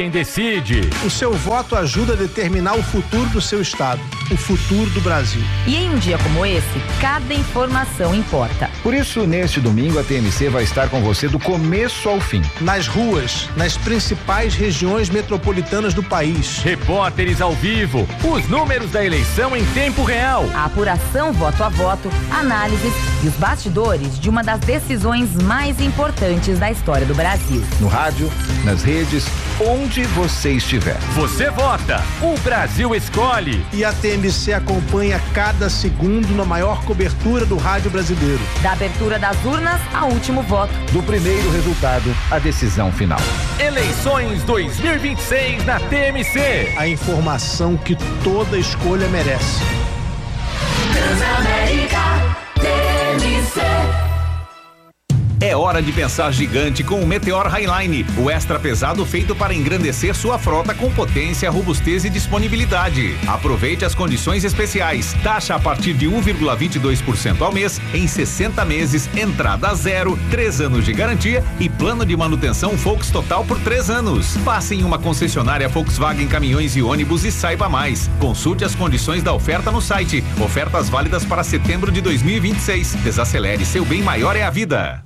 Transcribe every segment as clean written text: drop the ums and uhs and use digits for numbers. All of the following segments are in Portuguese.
Quem decide. O seu voto ajuda a determinar o futuro do seu estado, o futuro do Brasil. E em um dia como esse, cada informação importa. Por isso, neste domingo, a TMC vai estar com você do começo ao fim. Nas ruas, nas principais regiões metropolitanas do país. Repórteres ao vivo, os números da eleição em tempo real. A apuração voto a voto, análises e os bastidores de uma das decisões mais importantes da história do Brasil. No rádio, nas redes, onde você estiver. Você vota, o Brasil escolhe. E a TMC acompanha cada segundo na maior cobertura do rádio brasileiro. Da abertura das urnas ao último voto. Do primeiro resultado à decisão final. Eleições 2026 na TMC. A informação que toda escolha merece. Transamérica TMC. É hora de pensar gigante com o Meteor Highline, o extra pesado feito para engrandecer sua frota com potência, robustez e disponibilidade. Aproveite as condições especiais. Taxa a partir de 1,22% ao mês, em 60 meses, entrada zero, 3 anos de garantia e plano de manutenção Volks Total por 3 anos. Passe em uma concessionária Volkswagen Caminhões e Ônibus e saiba mais. Consulte as condições da oferta no site. Ofertas válidas para setembro de 2026. Desacelere, seu bem maior é a vida.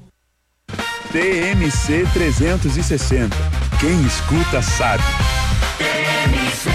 TMC 360. Quem escuta sabe. TMC.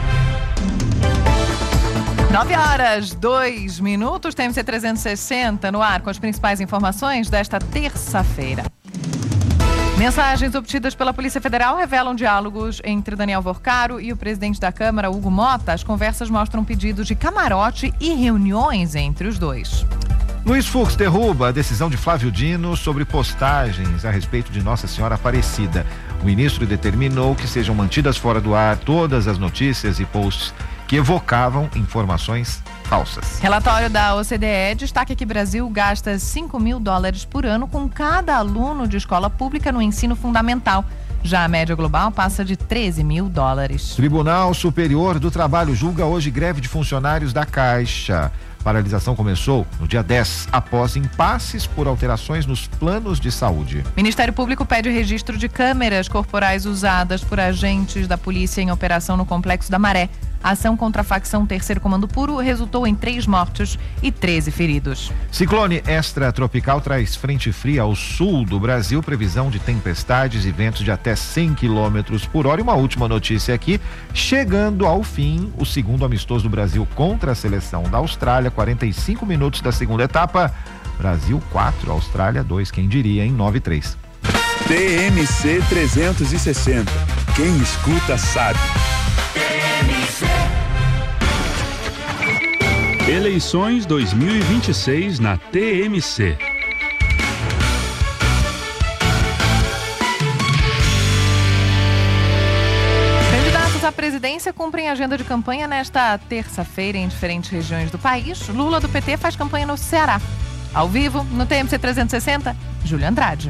9h02. TMC 360 no ar com as principais informações desta terça-feira. Mensagens obtidas pela Polícia Federal revelam diálogos entre Daniel Vorcaro e o presidente da Câmara, Hugo Mota. As conversas mostram pedidos de camarote e reuniões entre os dois. Luiz Fux derruba a decisão de Flávio Dino sobre postagens a respeito de Nossa Senhora Aparecida. O ministro determinou que sejam mantidas fora do ar todas as notícias e posts que evocavam informações falsas. Relatório da OCDE destaca que o Brasil gasta $5 mil por ano com cada aluno de escola pública no ensino fundamental. Já a média global passa de $13 mil. Tribunal Superior do Trabalho julga hoje greve de funcionários da Caixa. Paralisação começou no dia 10, após impasses por alterações nos planos de saúde. Ministério Público pede registro de câmeras corporais usadas por agentes da polícia em operação no Complexo da Maré. A ação contra a facção Terceiro Comando Puro resultou em 3 mortos e 13 feridos. Ciclone extratropical traz frente fria ao sul do Brasil, previsão de tempestades e ventos de até 100 km por hora. E uma última notícia aqui, chegando ao fim, o segundo amistoso do Brasil contra a seleção da Austrália, 45 minutos da segunda etapa, Brasil 4, Austrália 2, quem diria, em 9-3. TMC 360. Quem escuta sabe. Eleições 2026 na TMC. Candidatos à presidência cumprem agenda de campanha nesta terça-feira em diferentes regiões do país. Lula do PT faz campanha no Ceará. Ao vivo, no TMC 360, Júlia Andrade.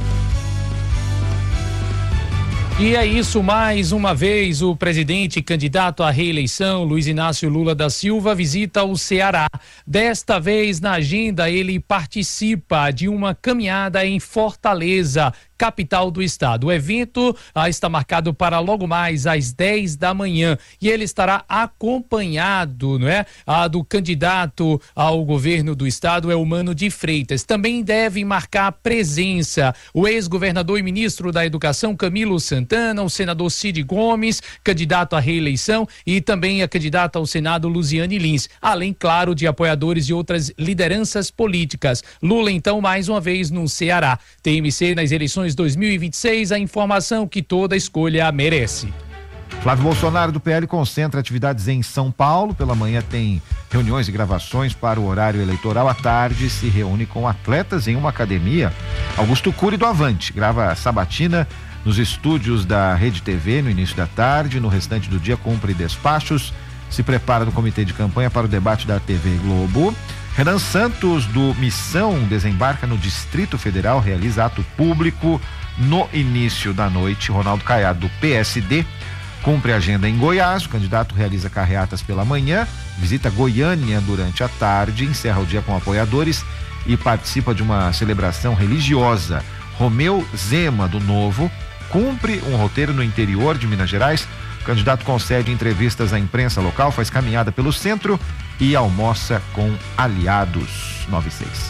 E é isso, mais uma vez, o presidente candidato à reeleição, Luiz Inácio Lula da Silva, visita o Ceará. Desta vez, na agenda, ele participa de uma caminhada em Fortaleza, capital do estado. O evento está marcado para logo mais às 10 da manhã e ele estará acompanhado, do candidato ao governo do estado, Eumano de Freitas. Também deve marcar presença o ex-governador e ministro da Educação, Camilo Santana, o senador Cid Gomes, candidato à reeleição, e também a candidata ao Senado, Luziane Lins, além, claro, de apoiadores e outras lideranças políticas. Lula, então, mais uma vez no Ceará. TMC nas eleições 2026, a informação que toda escolha merece. Flávio Bolsonaro do PL concentra atividades em São Paulo. Pela manhã tem reuniões e gravações para o horário eleitoral. À tarde se reúne com atletas em uma academia. Augusto Cury do Avante grava a sabatina nos estúdios da Rede TV no início da tarde. No restante do dia cumpre despachos. Se prepara no comitê de campanha para o debate da TV Globo. Renan Santos do Missão desembarca no Distrito Federal, realiza ato público no início da noite. Ronaldo Caiado do PSD cumpre agenda em Goiás. O candidato realiza carreatas pela manhã, visita Goiânia durante a tarde, encerra o dia com apoiadores e participa de uma celebração religiosa. Romeu Zema do Novo cumpre um roteiro no interior de Minas Gerais. O candidato concede entrevistas à imprensa local, faz caminhada pelo centro e almoça com aliados. 96.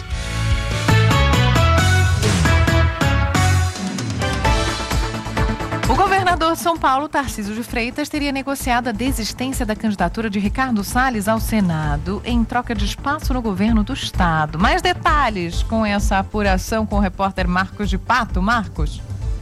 O governador de São Paulo, Tarcísio de Freitas, teria negociado a desistência da candidatura de Ricardo Salles ao Senado em troca de espaço no governo do estado. Mais detalhes com essa apuração com o repórter Marcos de Pato. Marcos.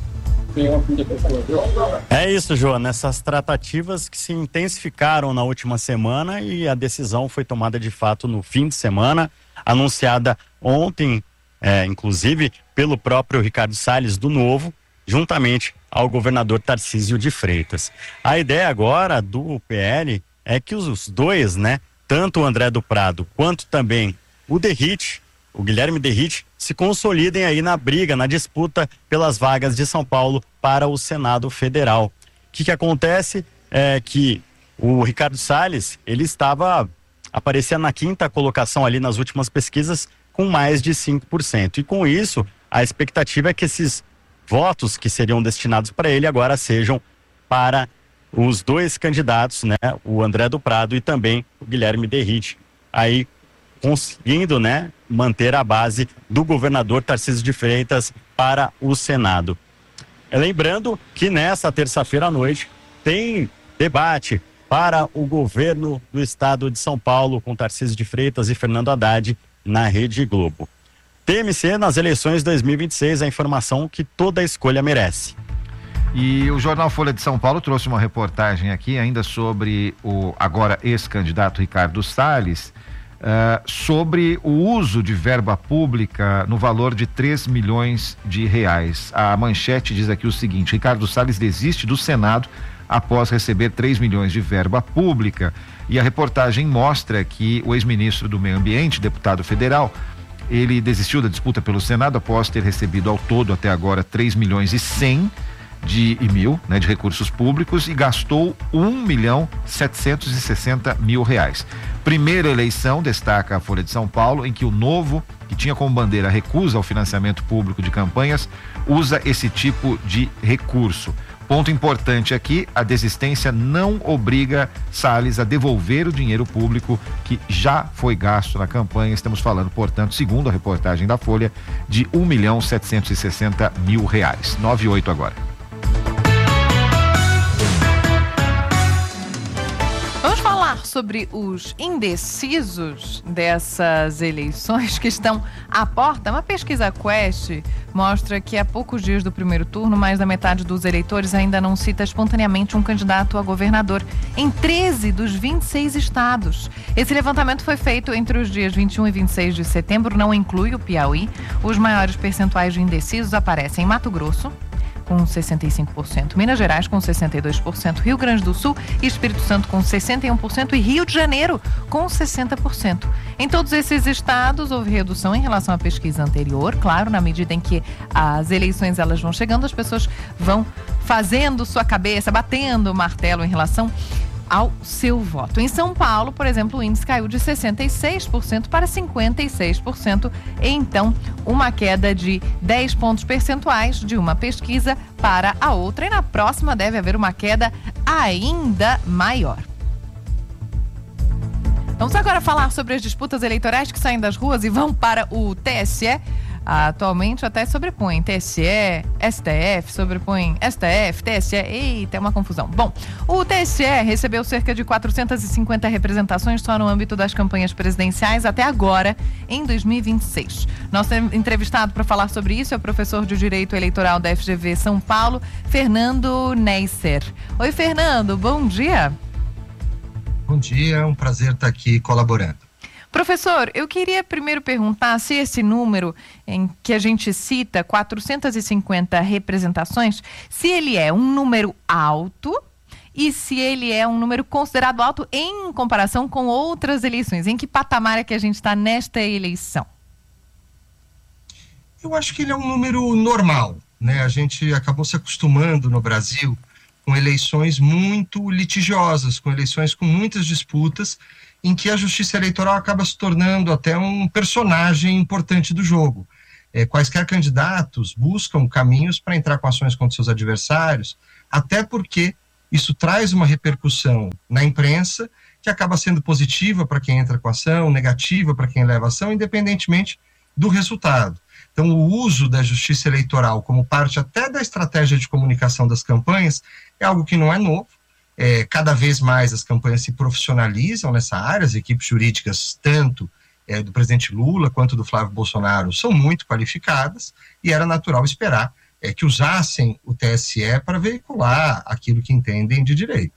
É isso, Joana. Essas tratativas que se intensificaram na última semana e a decisão foi tomada de fato no fim de semana, anunciada ontem, inclusive pelo próprio Ricardo Salles do Novo, juntamente ao governador Tarcísio de Freitas. A ideia agora do PL é que os dois, tanto o André do Prado quanto também o Guilherme Derrite, se consolidem aí na briga, na disputa pelas vagas de São Paulo para o Senado Federal. O que acontece é que o Ricardo Salles, ele aparecia na 5ª colocação ali nas últimas pesquisas com mais de 5%. E com isso, a expectativa é que esses votos que seriam destinados para ele agora sejam para os dois candidatos, o André do Prado e também o Guilherme Derrite, aí conseguindo, manter a base do governador Tarcísio de Freitas para o Senado. Lembrando que nessa terça-feira à noite tem debate para o governo do estado de São Paulo com Tarcísio de Freitas e Fernando Haddad na Rede Globo. TMC nas eleições 2026, a informação que toda escolha merece. E o jornal Folha de São Paulo trouxe uma reportagem aqui ainda sobre o agora ex-candidato Ricardo Salles, sobre o uso de verba pública no valor de 3 milhões de reais. A manchete diz aqui o seguinte: Ricardo Salles desiste do Senado após receber 3 milhões de verba pública. E a reportagem mostra que o ex-ministro do Meio Ambiente, deputado federal, ele desistiu da disputa pelo Senado após ter recebido ao todo até agora 3 milhões e 100 de recursos públicos e gastou 1.760.000 reais. Primeira eleição, destaca a Folha de São Paulo, em que o Novo, que tinha como bandeira a recusa ao financiamento público de campanhas, usa esse tipo de recurso. Ponto importante aqui: a desistência não obriga Salles a devolver o dinheiro público que já foi gasto na campanha. Estamos falando, portanto, segundo a reportagem da Folha, de 1.760.000 reais. 9,8 agora. Vamos falar sobre os indecisos dessas eleições que estão à porta. Uma pesquisa Quest mostra que há poucos dias do primeiro turno, mais da metade dos eleitores ainda não cita espontaneamente um candidato a governador em 13 dos 26 estados. Esse levantamento foi feito entre os dias 21 e 26 de setembro, não inclui o Piauí. Os maiores percentuais de indecisos aparecem em Mato Grosso, com 65%, Minas Gerais com 62%, Rio Grande do Sul e Espírito Santo com 61% e Rio de Janeiro com 60%. Em todos esses estados houve redução em relação à pesquisa anterior, claro, na medida em que as eleições elas vão chegando, as pessoas vão fazendo sua cabeça, batendo o martelo em relação ao seu voto. Em São Paulo, por exemplo, o índice caiu de 66% para 56%, então uma queda de 10 pontos percentuais de uma pesquisa para a outra, e na próxima deve haver uma queda ainda maior. Vamos agora falar sobre as disputas eleitorais que saem das ruas e vão para o TSE. Atualmente até sobrepõe TSE, STF, sobrepõe STF, TSE, eita, é uma confusão. Bom, o TSE recebeu cerca de 450 representações só no âmbito das campanhas presidenciais até agora, em 2026. Nosso entrevistado para falar sobre isso é o professor de Direito Eleitoral da FGV São Paulo, Fernando Neisser. Oi, Fernando, bom dia. Bom dia, é um prazer estar aqui colaborando. Professor, eu queria primeiro perguntar se esse número em que a gente cita, 450 representações, se ele é um número alto e se ele é um número considerado alto em comparação com outras eleições. Em que patamar é que a gente está nesta eleição? Eu acho que ele é um número normal, né? A gente acabou se acostumando no Brasil com eleições muito litigiosas, com eleições com muitas disputas, em que a justiça eleitoral acaba se tornando até um personagem importante do jogo. quaisquer candidatos buscam caminhos para entrar com ações contra seus adversários, até porque isso traz uma repercussão na imprensa que acaba sendo positiva para quem entra com ação, negativa para quem leva ação, independentemente do resultado. Então, o uso da justiça eleitoral como parte até da estratégia de comunicação das campanhas é algo que não é novo. Cada vez mais as campanhas se profissionalizam nessa área, as equipes jurídicas, tanto do presidente Lula quanto do Flávio Bolsonaro, são muito qualificadas, e era natural esperar que usassem o TSE para veicular aquilo que entendem de direito.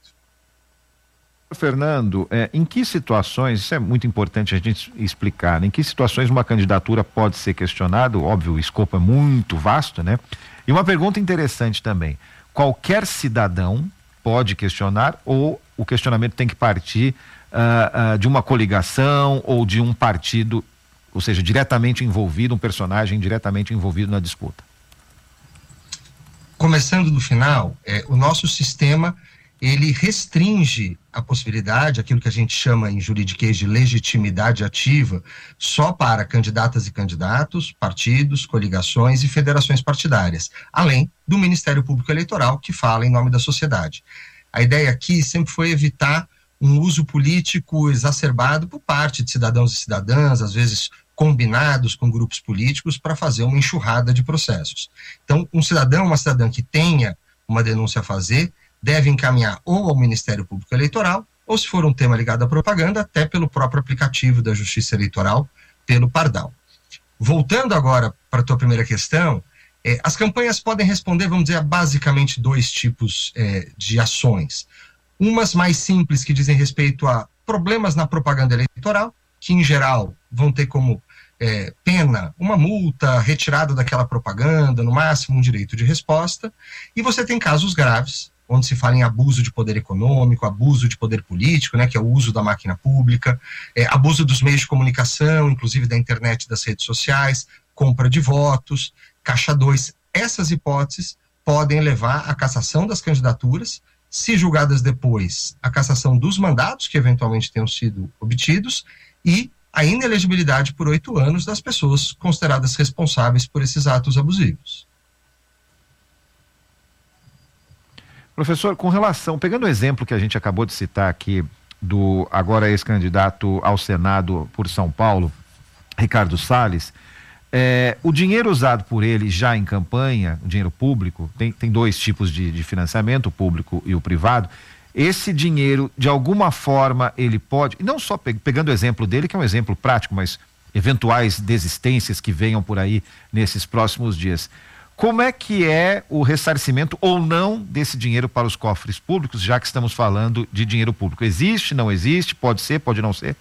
Fernando, em que situações, isso é muito importante a gente explicar, em que situações uma candidatura pode ser questionada? Óbvio, o escopo é muito vasto, né? E uma pergunta interessante também, qualquer cidadão pode questionar ou o questionamento tem que partir de uma coligação ou de um partido, ou seja, diretamente envolvido, um personagem diretamente envolvido na disputa? Começando do final, o nosso sistema ele restringe a possibilidade, aquilo que a gente chama em juridiquês de legitimidade ativa, só para candidatas e candidatos, partidos, coligações e federações partidárias, além do Ministério Público Eleitoral, que fala em nome da sociedade. A ideia aqui sempre foi evitar um uso político exacerbado por parte de cidadãos e cidadãs, às vezes combinados com grupos políticos, para fazer uma enxurrada de processos. Então, um cidadão, uma cidadã que tenha uma denúncia a fazer, deve encaminhar ou ao Ministério Público Eleitoral, ou se for um tema ligado à propaganda, até pelo próprio aplicativo da Justiça Eleitoral, pelo Pardal. Voltando agora para a tua primeira questão, as campanhas podem responder, vamos dizer, a basicamente 2 tipos de ações. Umas mais simples, que dizem respeito a problemas na propaganda eleitoral, que em geral vão ter como pena uma multa, retirada daquela propaganda, no máximo um direito de resposta, e você tem casos graves, onde se fala em abuso de poder econômico, abuso de poder político, né, que é o uso da máquina pública, abuso dos meios de comunicação, inclusive da internet e das redes sociais, compra de votos, caixa 2. Essas hipóteses podem levar à cassação das candidaturas, se julgadas depois, a cassação dos mandatos que eventualmente tenham sido obtidos e a inelegibilidade por 8 anos das pessoas consideradas responsáveis por esses atos abusivos. Professor, com relação, pegando o exemplo que a gente acabou de citar aqui, do agora ex-candidato ao Senado por São Paulo, Ricardo Salles, o dinheiro usado por ele já em campanha, o dinheiro público, tem 2 tipos de financiamento, o público e o privado. Esse dinheiro, de alguma forma, ele pode, e não só pegando o exemplo dele, que é um exemplo prático, mas eventuais desistências que venham por aí nesses próximos dias. Como é que é o ressarcimento ou não desse dinheiro para os cofres públicos, já que estamos falando de dinheiro público? Existe, não existe, pode ser, pode não ser?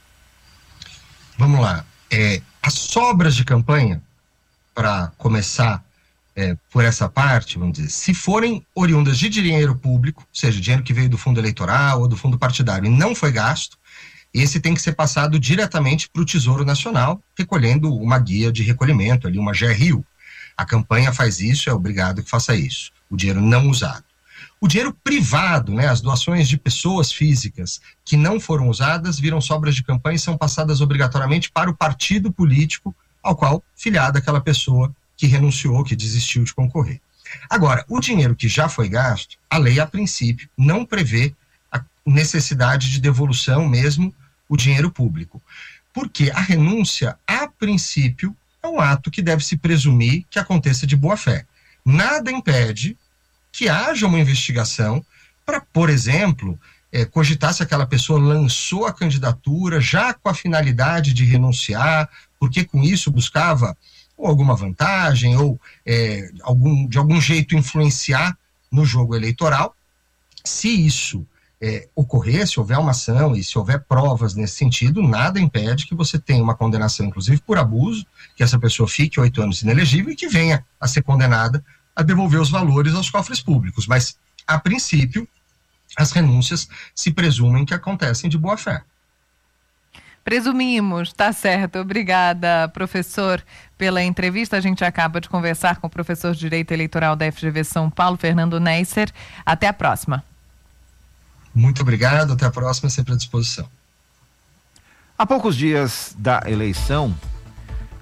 Vamos lá. As sobras de campanha, para começar por essa parte, vamos dizer, se forem oriundas de dinheiro público, ou seja, dinheiro que veio do fundo eleitoral ou do fundo partidário e não foi gasto, esse tem que ser passado diretamente para o Tesouro Nacional, recolhendo uma guia de recolhimento, ali uma GRU. A campanha faz isso, é obrigado que faça isso, o dinheiro não usado. O dinheiro privado, né, as doações de pessoas físicas que não foram usadas, viram sobras de campanha e são passadas obrigatoriamente para o partido político ao qual filiada aquela pessoa que renunciou, que desistiu de concorrer. Agora, o dinheiro que já foi gasto, a lei, a princípio, não prevê a necessidade de devolução mesmo o dinheiro público. Porque a renúncia, a princípio, é um ato que deve se presumir que aconteça de boa fé. Nada impede que haja uma investigação para, por exemplo, cogitar se aquela pessoa lançou a candidatura já com a finalidade de renunciar, porque com isso buscava ou alguma vantagem ou de algum jeito influenciar no jogo eleitoral. Se isso ocorrer, se houver uma ação e se houver provas nesse sentido, nada impede que você tenha uma condenação, inclusive por abuso, que essa pessoa fique 8 anos inelegível e que venha a ser condenada a devolver os valores aos cofres públicos. Mas, a princípio, as renúncias se presumem que acontecem de boa fé. Presumimos, tá certo. Obrigada, professor, pela entrevista. A gente acaba de conversar com o professor de Direito Eleitoral da FGV São Paulo, Fernando Neisser. Até a próxima. Muito obrigado, até a próxima, sempre à disposição. Há poucos dias da eleição,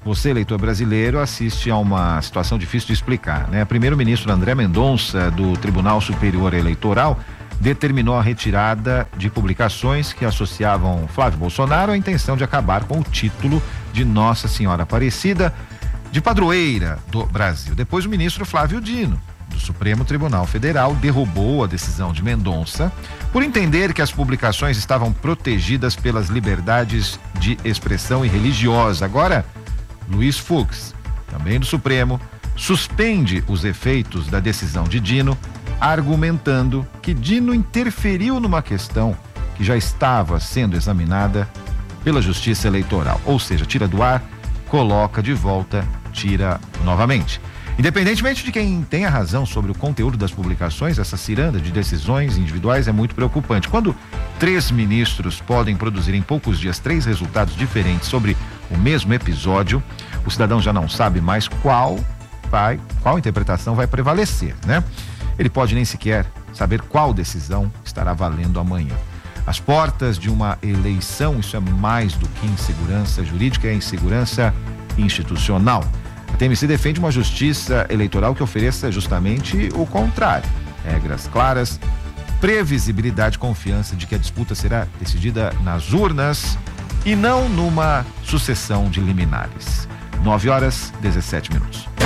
Você, eleitor brasileiro, assiste a uma situação difícil de explicar, né? Primeiro-ministro André Mendonça, do Tribunal Superior Eleitoral, determinou a retirada de publicações que associavam Flávio Bolsonaro à intenção de acabar com o título de Nossa Senhora Aparecida de padroeira do Brasil. Depois, o ministro Flávio Dino, do Supremo Tribunal Federal, derrubou a decisão de Mendonça por entender que as publicações estavam protegidas pelas liberdades de expressão e religiosa. Agora, Luiz Fux, também do Supremo, suspende os efeitos da decisão de Dino, argumentando que Dino interferiu numa questão que já estava sendo examinada pela Justiça Eleitoral. Ou seja, tira do ar, coloca de volta, tira novamente. Independentemente de quem tenha razão sobre o conteúdo das publicações, essa ciranda de decisões individuais é muito preocupante. Quando 3 ministros podem produzir em poucos dias 3 resultados diferentes sobre o mesmo episódio, o cidadão já não sabe mais qual interpretação vai prevalecer, né? Ele pode nem sequer saber qual decisão estará valendo amanhã. As portas de uma eleição, isso é mais do que insegurança jurídica, é insegurança institucional. A TMC defende uma justiça eleitoral que ofereça justamente o contrário. Regras claras, previsibilidade e confiança de que a disputa será decidida nas urnas e não numa sucessão de liminares. 9h17.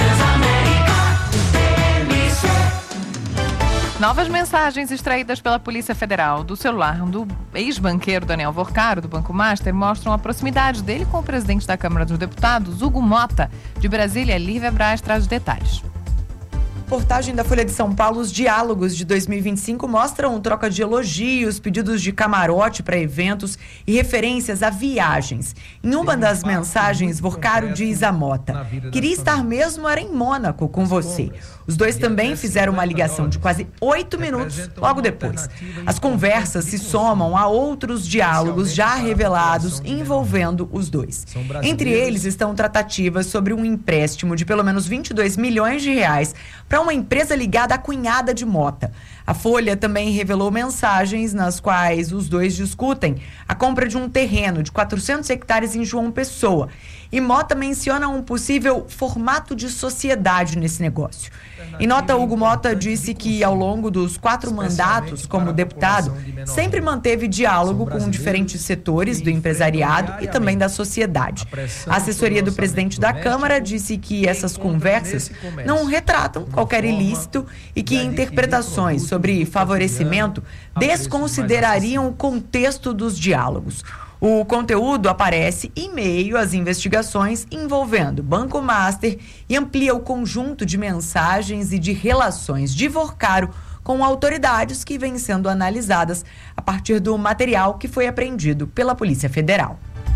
Novas mensagens extraídas pela Polícia Federal do celular do ex-banqueiro Daniel Vorcaro, do Banco Master, mostram a proximidade dele com o presidente da Câmara dos Deputados, Hugo Mota. De Brasília, Lívia Braz traz detalhes. Reportagem da Folha de São Paulo, os diálogos de 2025 mostram troca de elogios, pedidos de camarote para eventos e referências a viagens. Em uma das mensagens, Vorcaro diz a Mota: queria estar mesmo era em Mônaco com você. Os dois também fizeram uma ligação de quase 8 minutos logo depois. As conversas se somam a outros diálogos já revelados envolvendo os dois. Entre eles estão tratativas sobre um empréstimo de pelo menos 22 milhões de reais para uma empresa ligada à cunhada de Mota. A Folha também revelou mensagens nas quais os dois discutem a compra de um terreno de 400 hectares em João Pessoa. E Mota menciona um possível formato de sociedade nesse negócio. Em nota, Hugo Mota disse que ao longo dos 4 mandatos como deputado, sempre manteve diálogo com diferentes setores do empresariado e também da sociedade. A assessoria do presidente da Câmara disse que essas conversas não retratam qualquer ilícito e que interpretações sobre favorecimento desconsiderariam o contexto dos diálogos. O conteúdo aparece em meio às investigações envolvendo Banco Master e amplia o conjunto de mensagens e de relações de Vorcaro com autoridades que vêm sendo analisadas a partir do material que foi apreendido pela Polícia Federal.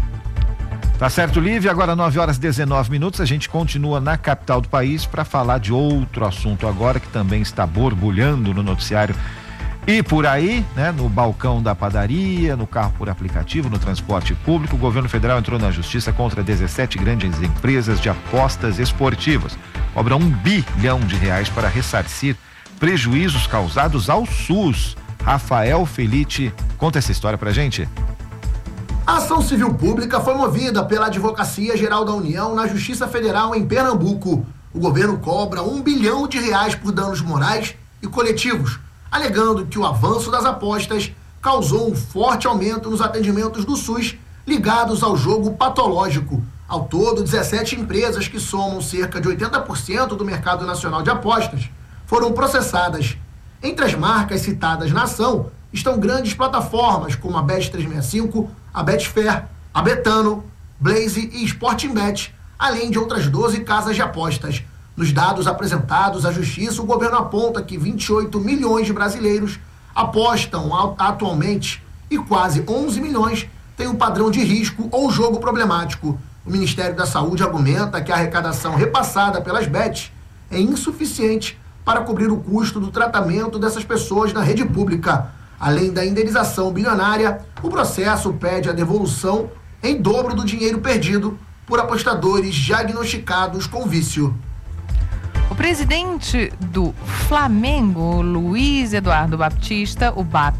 Tá certo, Lívia. Agora 9h19, a gente continua na capital do país para falar de outro assunto agora que também está borbulhando no noticiário e por aí, né? No balcão da padaria, no carro por aplicativo, no transporte público. O governo federal entrou na justiça contra 17 grandes empresas de apostas esportivas. Cobra R$1 bilhão para ressarcir prejuízos causados ao SUS. Rafael Felite conta essa história pra gente. A ação civil pública foi movida pela Advocacia Geral da União na Justiça Federal em Pernambuco. O governo cobra R$1 bilhão por danos morais e coletivos, alegando que o avanço das apostas causou um forte aumento nos atendimentos do SUS ligados ao jogo patológico. Ao todo, 17 empresas que somam cerca de 80% do mercado nacional de apostas foram processadas. Entre as marcas citadas na ação estão grandes plataformas como a Bet365, a Betfair, a Betano, Blaze e Sportingbet, além de outras 12 casas de apostas. Nos dados apresentados à Justiça, o governo aponta que 28 milhões de brasileiros apostam atualmente e quase 11 milhões têm um padrão de risco ou jogo problemático. O Ministério da Saúde argumenta que a arrecadação repassada pelas bets é insuficiente para cobrir o custo do tratamento dessas pessoas na rede pública. Além da indenização bilionária, o processo pede a devolução em dobro do dinheiro perdido por apostadores diagnosticados com vício. O presidente do Flamengo, Luiz Eduardo Baptista, o BAP,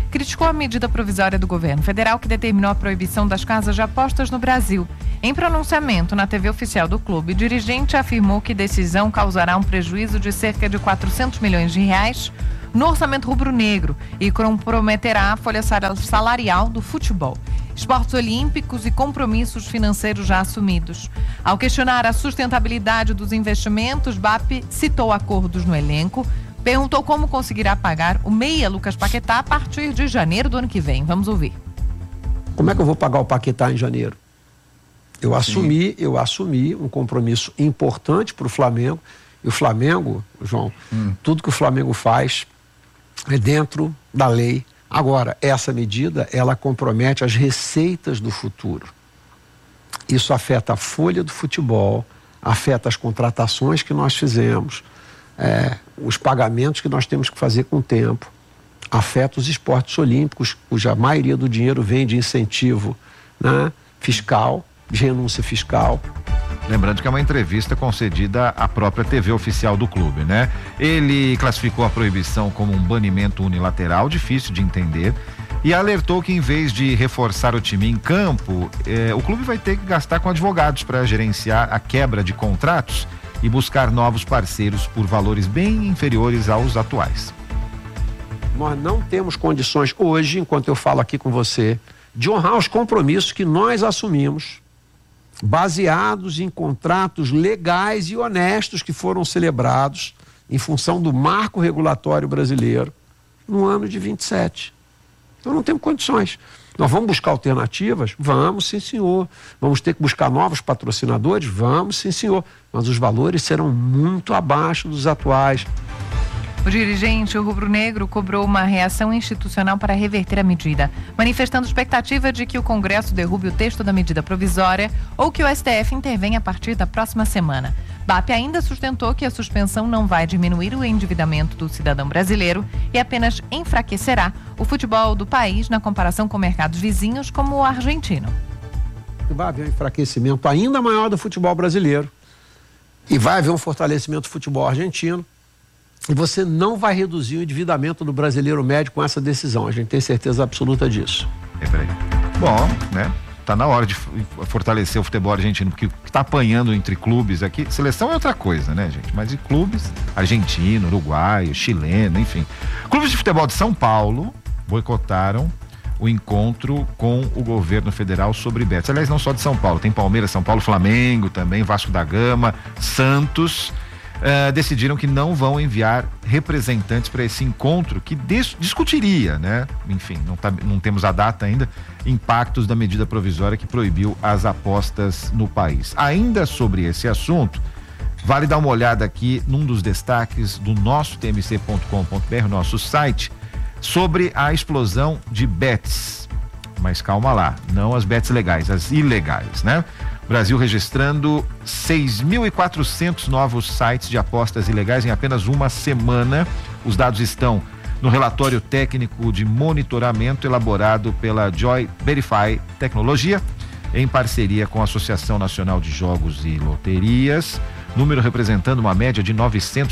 criticou a medida provisória do governo federal que determinou a proibição das casas de apostas no Brasil. Em pronunciamento na TV oficial do clube, o dirigente afirmou que decisão causará um prejuízo de cerca de 400 milhões de reais no orçamento rubro-negro e comprometerá a folha salarial do futebol, esportes olímpicos e compromissos financeiros já assumidos. Ao questionar a sustentabilidade dos investimentos, BAP citou acordos no elenco, perguntou como conseguirá pagar o meia Lucas Paquetá a partir de janeiro do ano que vem. Vamos ouvir. Como é que eu vou pagar o Paquetá em janeiro? Eu assumi um compromisso importante para o Flamengo. E o Flamengo, João, tudo que o Flamengo faz é dentro da lei. Agora, essa medida, ela compromete as receitas do futuro. Isso afeta a folha do futebol, afeta as contratações que nós fizemos, os pagamentos que nós temos que fazer com o tempo, afeta os esportes olímpicos, cuja maioria do dinheiro vem de incentivo, né, fiscal, de renúncia fiscal. Lembrando que é uma entrevista concedida à própria TV oficial do clube, né? Ele classificou a proibição como um banimento unilateral, difícil de entender, e alertou que em vez de reforçar o time em campo, o clube vai ter que gastar com advogados para gerenciar a quebra de contratos e buscar novos parceiros por valores bem inferiores aos atuais. Nós não temos condições hoje, enquanto eu falo aqui com você, de honrar os compromissos que nós assumimos, baseados em contratos legais e honestos que foram celebrados em função do marco regulatório brasileiro no ano de 27. Então não temos condições. Nós vamos buscar alternativas? Vamos, sim, senhor. Vamos ter que buscar novos patrocinadores? Vamos, sim, senhor. Mas os valores serão muito abaixo dos atuais. O dirigente rubro-negro cobrou uma reação institucional para reverter a medida, manifestando expectativa de que o Congresso derrube o texto da medida provisória ou que o STF intervenha a partir da próxima semana. BAP ainda sustentou que a suspensão não vai diminuir o endividamento do cidadão brasileiro e apenas enfraquecerá o futebol do país na comparação com mercados vizinhos como o argentino. Vai haver um enfraquecimento ainda maior do futebol brasileiro e vai haver um fortalecimento do futebol argentino. E você não vai reduzir o endividamento do brasileiro médio com essa decisão. A gente tem certeza absoluta disso. Bom, né? Tá na hora de fortalecer o futebol argentino, porque o que tá apanhando entre clubes aqui, seleção é outra coisa, né, gente? Mas de clubes, argentino, uruguaio, chileno, enfim. Clubes de futebol de São Paulo boicotaram o encontro com o governo federal sobre bets. Aliás, não só de São Paulo, tem Palmeiras, São Paulo, Flamengo também, Vasco da Gama, Santos. Decidiram que não vão enviar representantes para esse encontro que discutiria, né? Enfim, não temos a data ainda, impactos da medida provisória que proibiu as apostas no país. Ainda sobre esse assunto, vale dar uma olhada aqui num dos destaques do nosso tmc.com.br, nosso site, sobre a explosão de bets. Mas calma lá, não as bets legais, as ilegais, né? Brasil registrando 6.400 novos sites de apostas ilegais em apenas uma semana. Os dados estão no relatório técnico de monitoramento elaborado pela Joy Verify Tecnologia, em parceria com a Associação Nacional de Jogos e Loterias. Número representando uma média de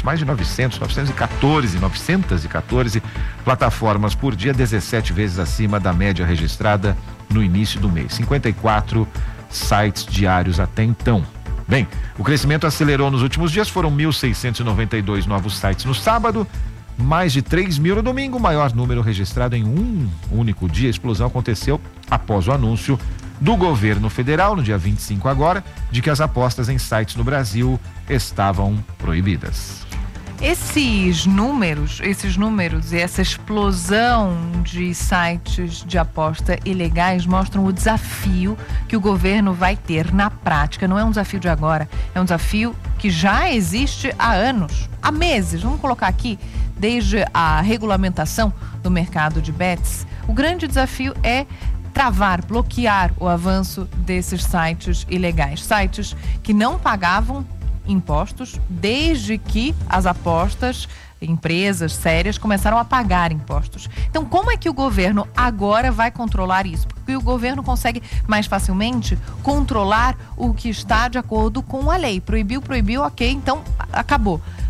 914 plataformas por dia, 17 vezes acima da média registrada no início do mês. 54 sites diários até então. Bem, o crescimento acelerou nos últimos dias, foram 1.692 novos sites no sábado, mais de 3.000 no domingo, o maior número registrado em um único dia. A explosão aconteceu após o anúncio do governo federal, no dia 25 agora, de que as apostas em sites no Brasil estavam proibidas. Esses números e essa explosão de sites de aposta ilegais mostram o desafio que o governo vai ter na prática. Não é um desafio de agora, é um desafio que já existe há anos, há meses. Vamos colocar aqui, desde a regulamentação do mercado de bets. O grande desafio é travar, bloquear o avanço desses sites ilegais. Sites que não pagavam impostos desde que as apostas, empresas sérias, começaram a pagar impostos. Então, como é que o governo agora vai controlar isso? Porque o governo consegue mais facilmente controlar o que está de acordo com a lei. Proibiu, ok, então acabou.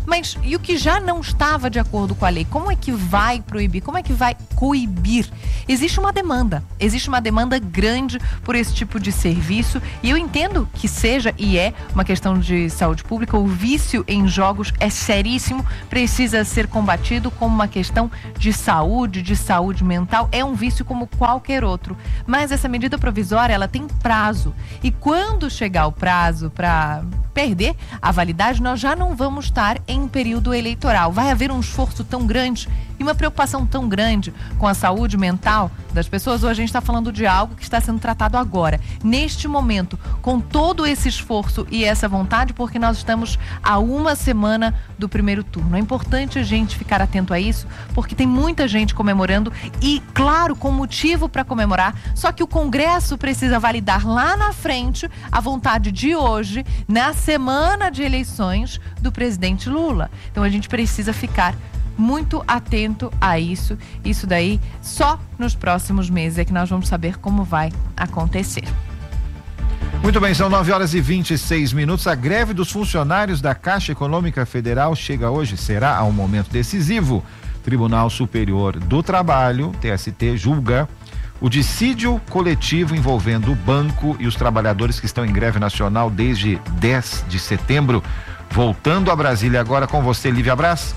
Mas e o que já não estava de acordo com a lei? Como é que vai proibir? Como é que vai coibir? Existe uma demanda grande por esse tipo de serviço e eu entendo que seja e é uma questão de saúde pública. O vício em jogos é seríssimo, precisa ser combatido como uma questão de saúde mental. É um vício como qualquer outro. Mas essa medida provisória, ela tem prazo. E quando chegar o prazo para perder a validade, nós já não vamos estar em período eleitoral. Vai haver um esforço tão grande e uma preocupação tão grande com a saúde mental das pessoas. Hoje a gente está falando de algo que está sendo tratado agora, neste momento, com todo esse esforço e essa vontade, porque nós estamos a uma semana do primeiro turno. É importante a gente ficar atento a isso, porque tem muita gente comemorando e, claro, com motivo para comemorar, só que o Congresso precisa validar lá na frente a vontade de hoje, na semana de eleições do presidente Lula. Então a gente precisa ficar muito atento a isso. Isso daí, só nos próximos meses é que nós vamos saber como vai acontecer. Muito bem, são 9h26. A greve dos funcionários da Caixa Econômica Federal chega hoje, será a um momento decisivo. Tribunal Superior do Trabalho, TST, julga o dissídio coletivo envolvendo o banco e os trabalhadores que estão em greve nacional desde 10 de setembro. Voltando a Brasília agora com você, Lívia Braz.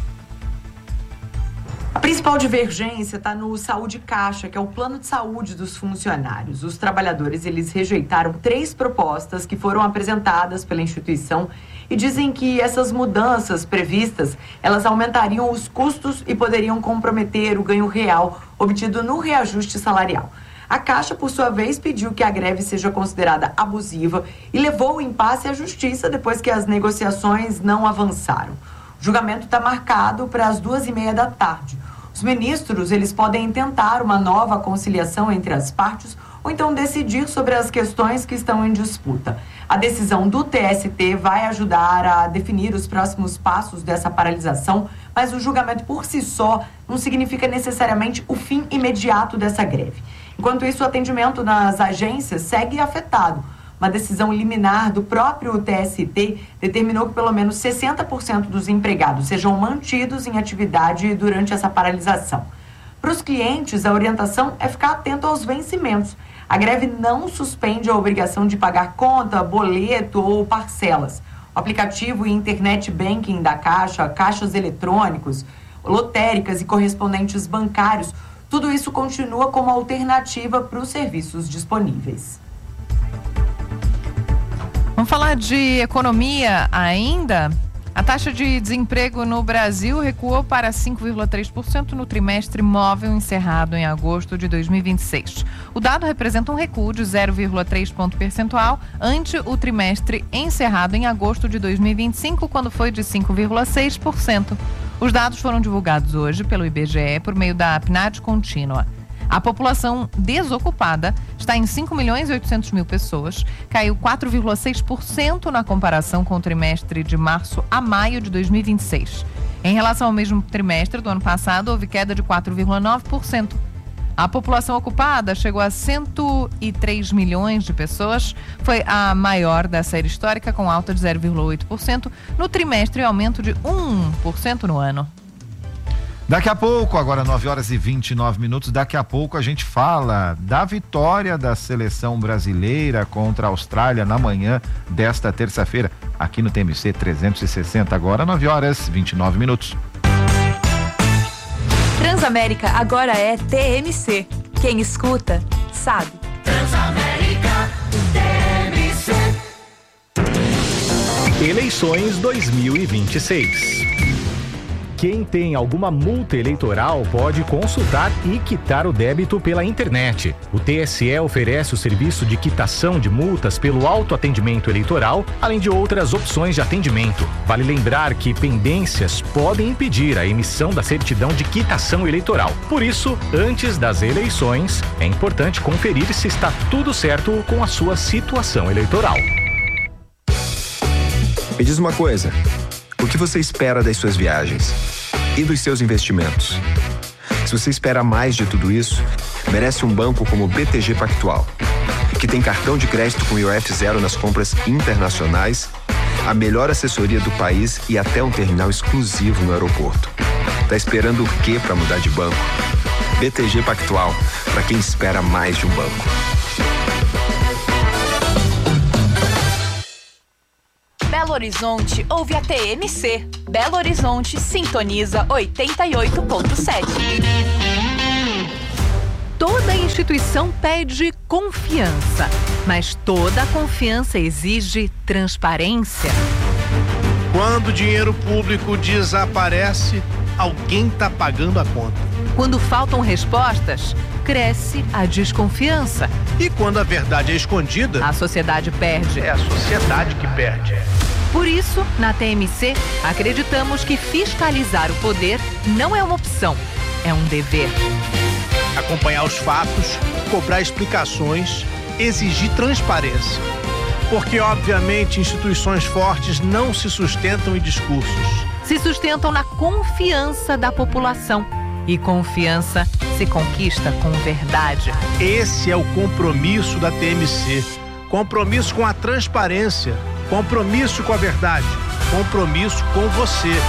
A principal divergência está no Saúde Caixa, que é o plano de saúde dos funcionários. Os trabalhadores, eles rejeitaram 3 propostas que foram apresentadas pela instituição e dizem que essas mudanças previstas, elas aumentariam os custos e poderiam comprometer o ganho real obtido no reajuste salarial. A Caixa, por sua vez, pediu que a greve seja considerada abusiva e levou o impasse à justiça depois que as negociações não avançaram. O julgamento está marcado para as 2h30 da tarde. Os ministros, eles podem tentar uma nova conciliação entre as partes ou então decidir sobre as questões que estão em disputa. A decisão do TST vai ajudar a definir os próximos passos dessa paralisação, mas o julgamento por si só não significa necessariamente o fim imediato dessa greve. Enquanto isso, o atendimento nas agências segue afetado. Uma decisão liminar do próprio TST determinou que pelo menos 60% dos empregados sejam mantidos em atividade durante essa paralisação. Para os clientes, a orientação é ficar atento aos vencimentos. A greve não suspende a obrigação de pagar conta, boleto ou parcelas. O aplicativo e internet banking da Caixa, caixas eletrônicos, lotéricas e correspondentes bancários, tudo isso continua como alternativa para os serviços disponíveis. Vamos falar de economia ainda. A taxa de desemprego no Brasil recuou para 5,3% no trimestre móvel encerrado em agosto de 2026. O dado representa um recuo de 0,3 ponto percentual ante o trimestre encerrado em agosto de 2025, quando foi de 5,6%. Os dados foram divulgados hoje pelo IBGE por meio da PNAD contínua. A população desocupada está em 5.800.000 pessoas, caiu 4,6% na comparação com o trimestre de março a maio de 2026. Em relação ao mesmo trimestre do ano passado, houve queda de 4,9%. A população ocupada chegou a 103 milhões de pessoas, foi a maior da série histórica, com alta de 0,8% no trimestre e aumento de 1% no ano. Daqui a pouco, agora 9h29, daqui a pouco a gente fala da vitória da seleção brasileira contra a Austrália na manhã desta terça-feira, aqui no TMC 360, agora 9h29. Transamérica agora é TMC. Quem escuta, sabe. Transamérica, TMC. Eleições 2026. Quem tem alguma multa eleitoral pode consultar e quitar o débito pela internet. O TSE oferece o serviço de quitação de multas pelo autoatendimento eleitoral, além de outras opções de atendimento. Vale lembrar que pendências podem impedir a emissão da certidão de quitação eleitoral. Por isso, antes das eleições, é importante conferir se está tudo certo com a sua situação eleitoral. Me diz uma coisa. O que você espera das suas viagens e dos seus investimentos? Se você espera mais de tudo isso, merece um banco como o BTG Pactual, que tem cartão de crédito com IOF zero nas compras internacionais a melhor assessoria do país e até um terminal exclusivo no aeroporto. Tá esperando o quê para mudar de banco? BTG Pactual, para quem espera mais de um banco. Belo Horizonte ouve a TMC. Belo Horizonte sintoniza 88.7. Toda instituição pede confiança, mas toda confiança exige transparência. Quando o dinheiro público desaparece, alguém está pagando a conta. Quando faltam respostas, cresce a desconfiança. E quando a verdade é escondida, a sociedade perde. É a sociedade que perde. Por isso, na TMC, acreditamos que fiscalizar o poder não é uma opção, é um dever. Acompanhar os fatos, cobrar explicações, exigir transparência. Porque, obviamente, instituições fortes não se sustentam em discursos. Se sustentam na confiança da população. E confiança se conquista com verdade. Esse é o compromisso da TMC. Compromisso com a transparência. Compromisso com a verdade. Compromisso com você.